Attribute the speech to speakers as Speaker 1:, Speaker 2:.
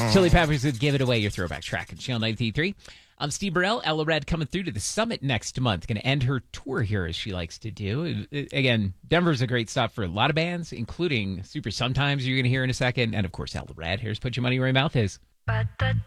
Speaker 1: Chili Peppers would give it away, your throwback track at Channel 93.3. I'm Steve Burrell. Ella Red coming through to the Summit next month. Going to end her tour here as she likes to do. Again, Denver's a great stop for a lot of bands, including Super Sometimes you're going to hear in a second. And, of course, Ella Red. Here's Put Your Money Where Your Mouth Is.